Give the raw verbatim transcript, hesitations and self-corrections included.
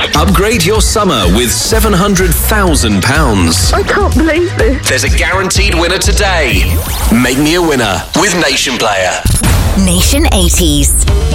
Upgrade your summer with seven hundred thousand pounds. I can't believe this. There's a guaranteed winner today. Make me a winner with Nation Player. Nation eighties.